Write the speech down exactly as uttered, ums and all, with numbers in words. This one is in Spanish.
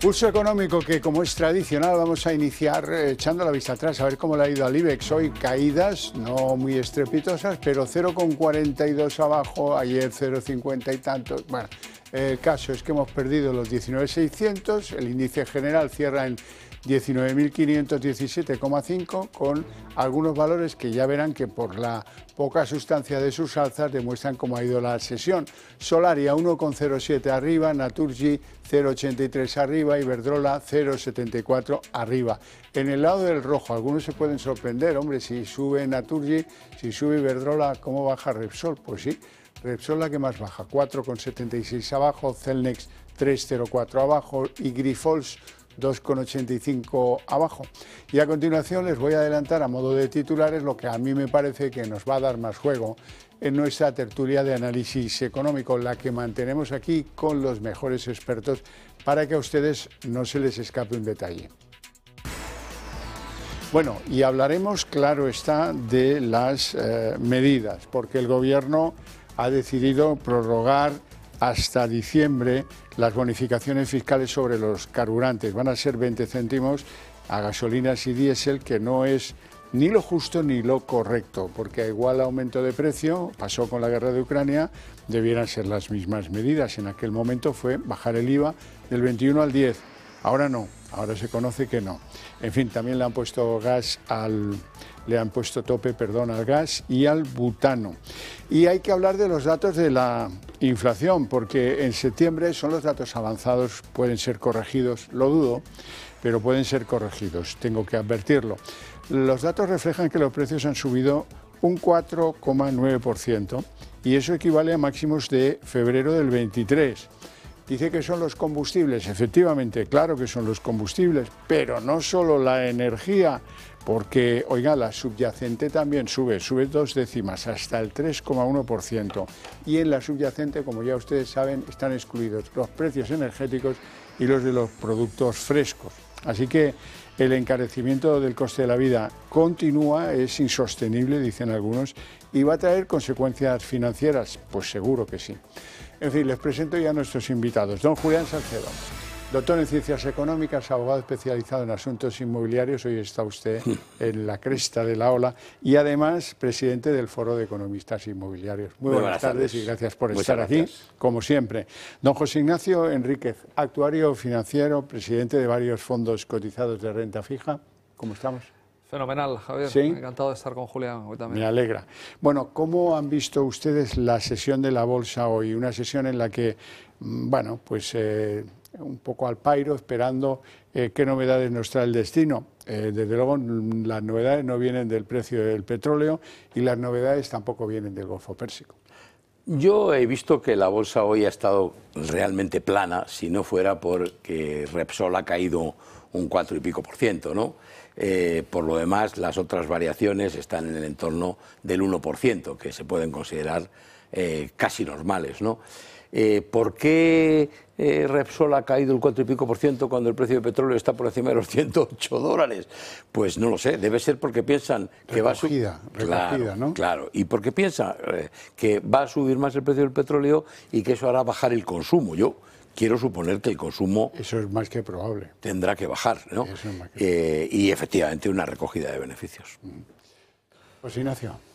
Pulso económico que, como es tradicional, vamos a iniciar echando la vista atrás, a ver cómo le ha ido al IBEX. Hoy caídas, no muy estrepitosas, pero cero coma cuarenta y dos abajo, ayer cero coma cincuenta y tantos. Bueno, el caso es que hemos perdido los diecinueve mil seiscientos, el índice general cierra en diecinueve mil quinientos diecisiete coma cinco, con algunos valores que ya verán que por la poca sustancia de sus alzas demuestran cómo ha ido la sesión. Solaria uno coma cero siete arriba, Naturgy cero coma ochenta y tres arriba, Iberdrola cero coma setenta y cuatro arriba. En el lado del rojo, algunos se pueden sorprender, hombre, si sube Naturgy, si sube Iberdrola, ¿cómo baja Repsol? Pues sí, Repsol la que más baja, cuatro coma setenta y seis abajo, Celnex tres coma cero cuatro abajo y Grifols dos coma ochenta y cinco abajo. Y a continuación les voy a adelantar a modo de titulares lo que a mí me parece que nos va a dar más juego en nuestra tertulia de análisis económico, la que mantenemos aquí con los mejores expertos para que a ustedes no se les escape un detalle. Bueno, y hablaremos, claro está, de las eh, medidas, porque el Gobierno ha decidido prorrogar hasta diciembre las bonificaciones fiscales sobre los carburantes. Van a ser veinte céntimos a gasolinas y diésel, que no es ni lo justo ni lo correcto, porque a igual aumento de precio, pasó con la guerra de Ucrania, debieran ser las mismas medidas. En aquel momento fue bajar el IVA del veintiuno al diez, ahora no, ahora se conoce que no. En fin, también le han puesto gas al... le han puesto tope, perdón, al gas y al butano. Y hay que hablar de los datos de la inflación, porque en septiembre son los datos avanzados, pueden ser corregidos, lo dudo, pero pueden ser corregidos, tengo que advertirlo. Los datos reflejan que los precios han subido un cuatro coma nueve por ciento y eso equivale a máximos de febrero del veintitrés. Dice que son los combustibles, efectivamente, claro que son los combustibles, pero no solo la energía, porque, oiga, la subyacente también sube, sube dos décimas, hasta el tres coma uno por ciento. Y en la subyacente, como ya ustedes saben, están excluidos los precios energéticos y los de los productos frescos. Así que el encarecimiento del coste de la vida continúa, es insostenible, dicen algunos, y va a traer consecuencias financieras, pues seguro que sí. En fin, les presento ya a nuestros invitados. Don Julián Salcedo, doctor en Ciencias Económicas, abogado especializado en asuntos inmobiliarios, hoy está usted en la cresta de la ola, y además presidente del Foro de Economistas Inmobiliarios. Muy, Muy buenas, buenas tardes. tardes y gracias por Muchas estar gracias. aquí, como siempre. Don José Ignacio Enríquez, actuario financiero, presidente de varios fondos cotizados de renta fija. ¿Cómo estamos? Fenomenal, Javier. ¿Sí? Encantado de estar con Julián hoy también. Me alegra. Bueno, ¿cómo han visto ustedes la sesión de la bolsa hoy? Una sesión en la que, bueno, pues eh, un poco al pairo, esperando eh, qué novedades nos trae el destino. Eh, desde luego, las novedades no vienen del precio del petróleo y las novedades tampoco vienen del Golfo Pérsico. Yo he visto que la bolsa hoy ha estado realmente plana, si no fuera porque Repsol ha caído un cuatro y pico por ciento, ¿no? Eh, por lo demás, las otras variaciones están en el entorno del uno por ciento, que se pueden considerar eh, casi normales, ¿no? Eh, ¿Por qué eh, Repsol ha caído el cuatro y pico por ciento cuando el precio del petróleo está por encima de los ciento ocho dólares? Pues no lo sé, debe ser porque piensan que recogida, va a subir. Recogida, claro, ¿no? Claro, y porque piensan eh, que va a subir más el precio del petróleo y que eso hará bajar el consumo. Yo quiero suponer que el consumo... Eso es más que probable. Tendrá que bajar, ¿no? Eso es más que eh, y efectivamente una recogida de beneficios. Pues Ignacio.